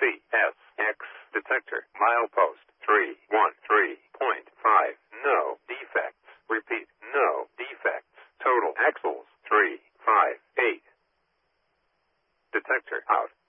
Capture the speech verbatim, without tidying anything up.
C S X detector. Milepost three one three point five. No defects. Repeat, no defects. Total axles three five eight. Detector out.